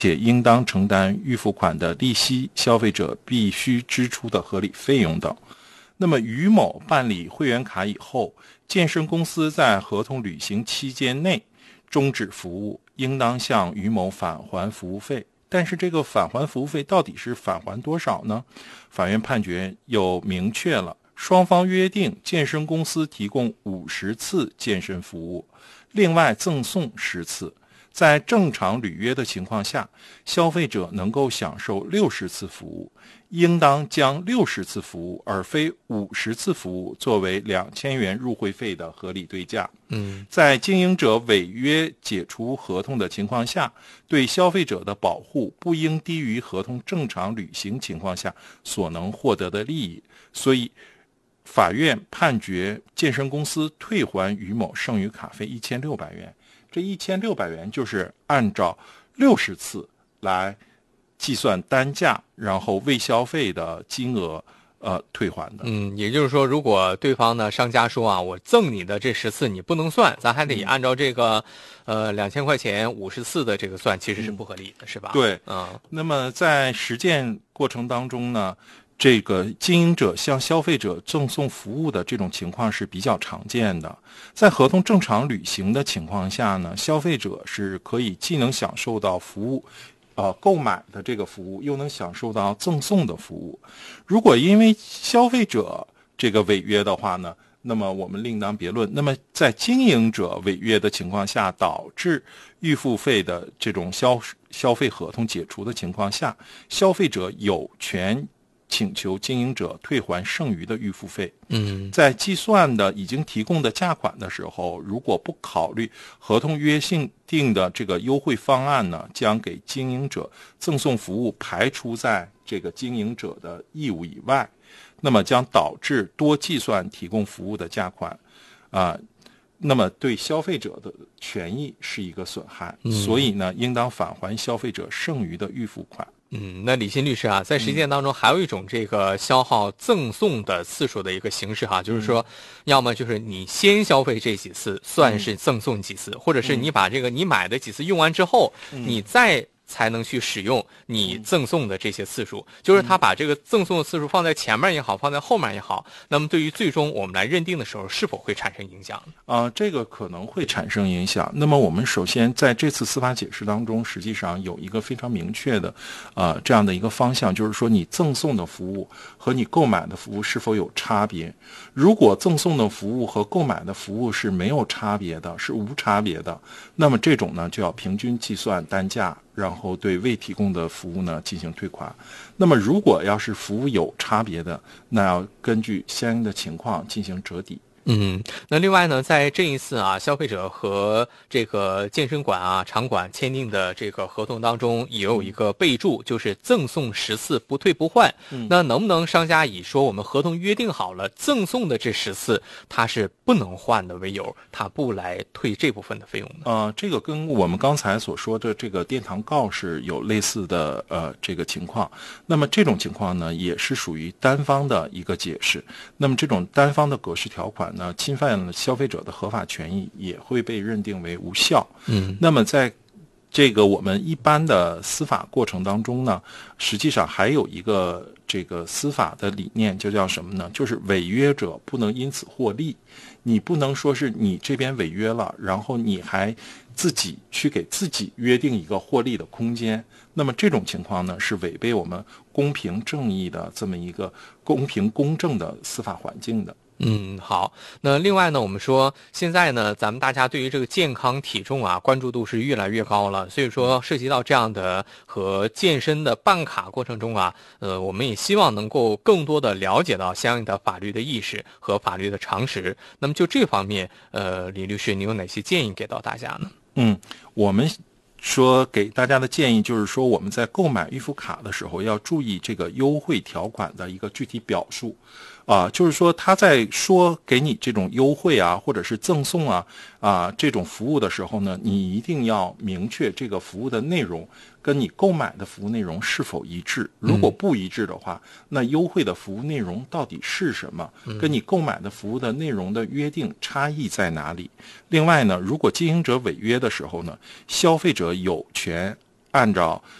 且应当承担预付款的利息、消费者必须支出的合理费用等。那么于某办理会员卡以后，健身公司在合同履行期间内终止服务，应当向于某返还服务费。但是这个返还服务费到底是返还多少呢？法院判决又明确了，双方约定健身公司提供50次健身服务，另外赠送10次。在正常履约的情况下，消费者能够享受60次服务，应当将60次服务而非50次服务作为2000元入会费的合理对价。在经营者违约解除合同的情况下，对消费者的保护不应低于合同正常履行情况下所能获得的利益。所以法院判决健身公司退还于某剩余卡费1600元。这1600元就是按照60次来计算单价，然后未消费的金额退还的。 也就是说，如果对方呢商家说啊，我赠你的这10次你不能算，咱还得按照这个2000块钱50次的这个算，其实是不合理的，是吧？ 对，那么在实践过程当中呢，这个经营者向消费者赠送服务的这种情况是比较常见的。在合同正常履行的情况下呢，消费者是可以既能享受到服务购买的这个服务，又能享受到赠送的服务。如果因为消费者这个违约的话呢，那么我们另当别论。那么在经营者违约的情况下，导致预付费的这种消费合同解除的情况下，消费者有权请求经营者退还剩余的预付费。在计算的已经提供的价款的时候，如果不考虑合同约定的这个优惠方案呢，将给经营者赠送服务排除在这个经营者的义务以外，那么将导致多计算提供服务的价款那么对消费者的权益是一个损害，所以呢，应当返还消费者剩余的预付款。 那李欣律师啊，在实践当中还有一种这个消耗赠送的次数的一个形式哈，就是说，要么就是你先消费这几次算是赠送几次，或者是你把这个你买的几次用完之后，你再才能去使用你赠送的这些次数，就是他把这个赠送的次数放在前面也好，放在后面也好，那么对于最终我们来认定的时候，是否会产生影响？ 这个可能会产生影响。那么我们首先在这次司法解释当中，实际上有一个非常明确的这样的一个方向，就是说你赠送的服务和你购买的服务是否有差别。如果赠送的服务和购买的服务是没有差别的，是无差别的，那么这种呢就要平均计算单价，然后对未提供的服务呢进行退款。那么如果要是服务有差别的，那要根据相应的情况进行折抵。 那另外呢，在这一次啊，消费者和这个健身馆啊、场馆签订的这个合同当中，也有一个备注，就是赠送10次不退不换。那能不能商家以说我们合同约定好了赠送的这10次它是不能换的为由，他不来退这部分的费用呢？ 这个跟我们刚才所说的这个殿堂告是有类似的这个情况。那么这种情况呢，也是属于单方的一个解释。那么这种单方的格式条款呢，侵犯了消费者的合法权益，也会被认定为无效。那么在这个我们一般的司法过程当中呢，实际上还有一个这个司法的理念，就叫什么呢？就是违约者不能因此获利。你不能说是你这边违约了，然后你还自己去给自己约定一个获利的空间，那么这种情况呢，是违背我们公平正义的这么一个公平公正的司法环境的。 好。那另外呢，我们说现在呢，咱们大家对于这个健康体重啊，关注度是越来越高了。所以说，涉及到这样的和健身的办卡过程中啊，我们也希望能够更多的了解到相应的法律的意识和法律的常识。那么就这方面，李律师，你有哪些建议给到大家呢？ 我们说给大家的建议就是说，我们在购买预付卡的时候要注意这个优惠条款的一个具体表述。就是说他在说给你这种优惠啊，或者是赠送这种服务的时候呢，你一定要明确这个服务的内容跟你购买的服务内容是否一致。如果不一致的话，那优惠的服务内容到底是什么？跟你购买的服务的内容的约定差异在哪里？另外呢，如果经营者违约的时候呢，消费者有权按照